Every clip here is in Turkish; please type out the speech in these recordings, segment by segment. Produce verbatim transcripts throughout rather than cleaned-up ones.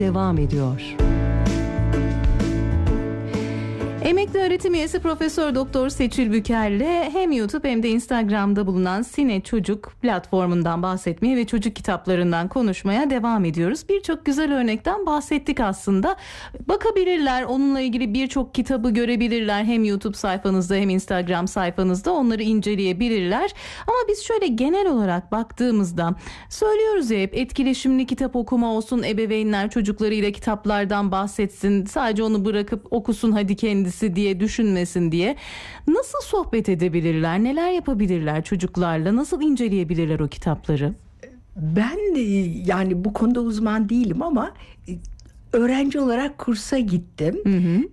devam ediyor. Emekli öğretim üyesi Profesör Doktor Seçil Büker'le hem YouTube hem de Instagram'da bulunan Sine Çocuk platformundan bahsetmeye ve çocuk kitaplarından konuşmaya devam ediyoruz. Birçok güzel örnekten bahsettik aslında. Bakabilirler, onunla ilgili birçok kitabı görebilirler. Hem YouTube sayfanızda hem Instagram sayfanızda onları inceleyebilirler. Ama biz şöyle genel olarak baktığımızda söylüyoruz ya hep, etkileşimli kitap okuma olsun, ebeveynler çocuklarıyla kitaplardan bahsetsin, sadece onu bırakıp okusun hadi kendisi diye düşünmesin diye. Nasıl sohbet edebilirler? Neler yapabilirler çocuklarla? Nasıl inceleyebilirler o kitapları? Ben yani bu konuda uzman değilim ama öğrenci olarak kursa gittim. Hı hı.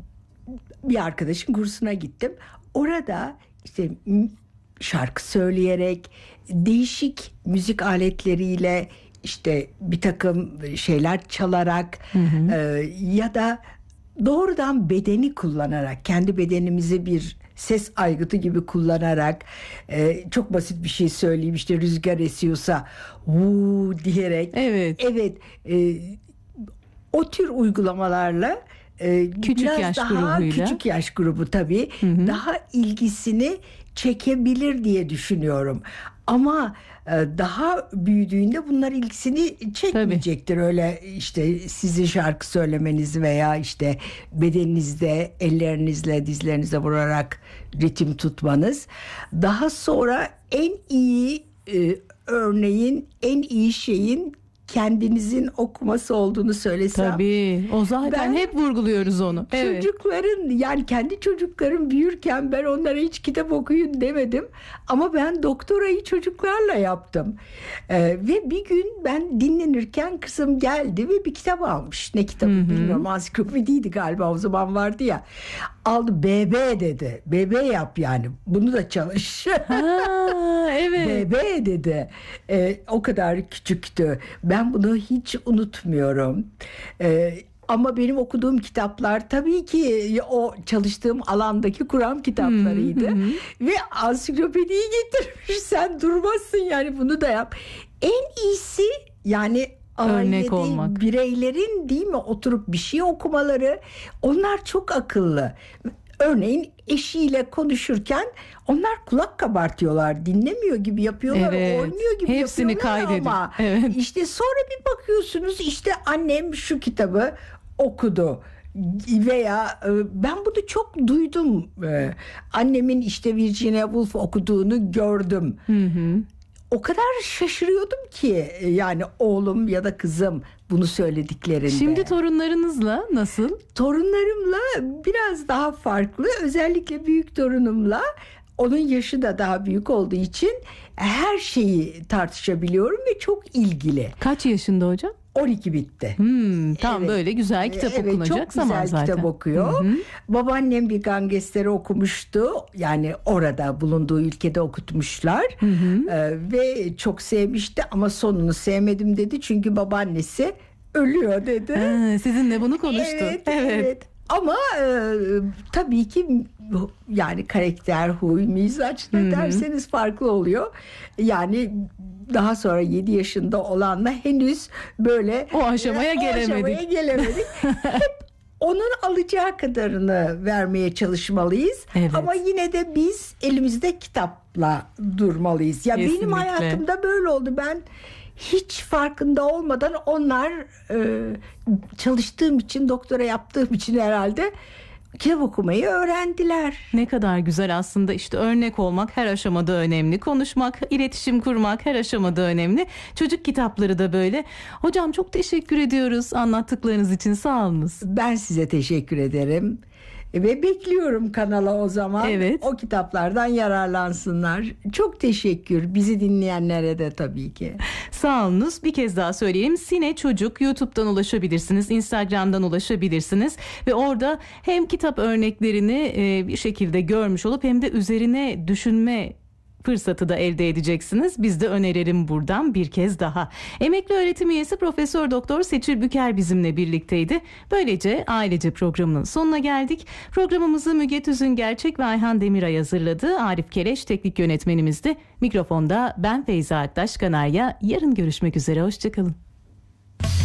Bir arkadaşın kursuna gittim. Orada işte şarkı söyleyerek, değişik müzik aletleriyle, işte bir takım şeyler çalarak, hı hı. E, ya da doğrudan bedeni kullanarak, kendi bedenimizi bir ses aygıtı gibi kullanarak, e, çok basit bir şey söyleyeyim, işte rüzgar esiyorsa vuu diyerek, evet, evet e, o tür uygulamalarla e, küçük biraz yaş daha grubuyla. küçük yaş grubu tabii, hı hı. daha ilgisini çekebilir diye düşünüyorum. Ama daha büyüdüğünde bunlar ilgisini çekmeyecektir. Tabii. Öyle işte sizin şarkı söylemeniz veya işte bedeninizde ellerinizle dizlerinize vurarak ritim tutmanız. Daha sonra en iyi e, örneğin, en iyi şeyin kendinizin okuması olduğunu söylesem. Tabii. O zaten ben, hep vurguluyoruz onu. Çocukların, evet. Yani kendi çocuklarım büyürken ben onlara hiç kitap okuyun demedim. Ama ben doktorayı çocuklarla yaptım. Ee, ve bir gün ben dinlenirken kızım geldi ve bir kitap almış. Ne kitabı, hı-hı, bilmiyorum. Ansiklopediydi galiba, o zaman vardı ya. Aldı, B B dedi. B B yap yani. Bunu da çalış. Ha, evet. B B dedi. Ee, o kadar küçüktü. Ben bunu hiç unutmuyorum. Ee, ama benim okuduğum kitaplar tabii ki o çalıştığım alandaki Kur'an kitaplarıydı. Hmm, hmm. Ve ansiklopediyi getirmiş. Sen durmazsın yani, bunu da yap. En iyisi yani örnek olmak. Bireylerin değil mi oturup bir şey okumaları. Onlar çok akıllı. Örneğin eşiyle konuşurken onlar kulak kabartıyorlar, dinlemiyor gibi yapıyorlar, evet, oynuyor gibi hepsini yapıyorlar kaydedin. Ama evet. işte sonra bir bakıyorsunuz, işte annem şu kitabı okudu veya ben bunu çok duydum, annemin işte Virginia Woolf okuduğunu gördüm. Hı hı. O kadar şaşırıyordum ki yani oğlum ya da kızım bunu söylediklerinde. Şimdi torunlarınızla nasıl? Torunlarımla biraz daha farklı. Özellikle büyük torunumla, onun yaşı da daha büyük olduğu için her şeyi tartışabiliyorum ve çok ilgili. Kaç yaşında hocam? on iki bitti. Hmm, tam evet. Böyle güzel kitap evet, okunacak zaman zaten. Çok güzel kitap okuyor. Hı-hı. Babaannem bir Gangster'i okumuştu. Yani orada bulunduğu ülkede okutmuşlar. Ee, ve çok sevmişti ama sonunu sevmedim dedi. Çünkü babaannesi ölüyor dedi. Ha, sizinle bunu konuştu. Evet, evet. evet. Ama e, tabii ki yani karakter, huy, mizaç ne derseniz farklı oluyor. Yani daha sonra yedi yaşında olanla henüz böyle o aşamaya e, gelemedik. O aşamaya gelemedik. Hep onun alacağı kadarını vermeye çalışmalıyız. Evet. Ama yine de biz elimizde kitapla durmalıyız. Ya kesinlikle. Benim hayatımda böyle oldu. Ben hiç farkında olmadan onlar e, çalıştığım için, doktora yaptığım için herhalde kitap okumayı öğrendiler. Ne kadar güzel aslında, işte örnek olmak her aşamada önemli. Konuşmak, iletişim kurmak her aşamada önemli. Çocuk kitapları da böyle. Hocam çok teşekkür ediyoruz anlattıklarınız için, sağ olunuz. Ben size teşekkür ederim. Ve bekliyorum kanala o zaman. Evet. O kitaplardan yararlansınlar. Çok teşekkür. Bizi dinleyenlere de tabii ki. Sağ olunuz. Bir kez daha söyleyeyim. Sine Çocuk YouTube'dan ulaşabilirsiniz. Instagram'dan ulaşabilirsiniz. Ve orada hem kitap örneklerini bir şekilde görmüş olup hem de üzerine düşünme fırsatı da elde edeceksiniz. Biz de önerelim buradan bir kez daha. Emekli öğretim üyesi Profesör Doktor Seçil Büker bizimle birlikteydi. Böylece ailece programının sonuna geldik. Programımızı Müge Tüzüngerçek ve Ayhan Demiray hazırladı. Arif Keleş teknik yönetmenimizdi. Mikrofonda ben Feyza Aktaş Kanarya. Yarın görüşmek üzere. Hoşçakalın.